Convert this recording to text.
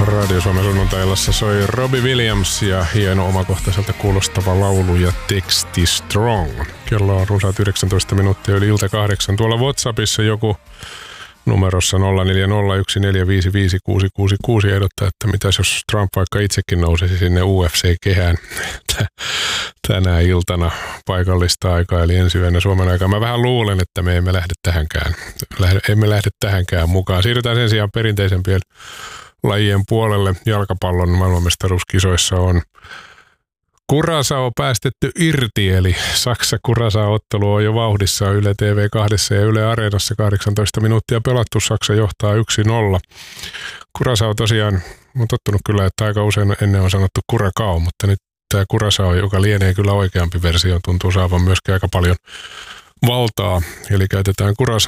Radio Suomen sunnuntailassa soi Robbie Williams ja hieno omakohtaiselta kuulostava laulu ja teksti Strong. Kello on runsaat 19 minuuttia yli ilta 8. Tuolla WhatsAppissa joku numerossa 0401455666 ehdottaa, että mitäs jos Trump vaikka itsekin nousisi sinne UFC-kehään tänä iltana paikallista aikaa, eli ensi yönä Suomen aikaa. Mä vähän luulen, että me emme lähde tähänkään mukaan. Siirrytään sen sijaan perinteisempien lajien puolelle. Jalkapallon maailmanmestaruuskisoissa on Curaçao päästetty irti, eli Saksa-Curaçao-ottelu on jo vauhdissa Yle TV2 ja Yle Areenassa 18 minuuttia pelattu. Saksa johtaa 1-0. Curaçao tosiaan, on tottunut kyllä, että aika usein ennen on sanottu Curacao, mutta nyt tämä Curaçao, joka lienee kyllä oikeampi versio, tuntuu saavan myöskin aika paljon valtaa. Eli käytetään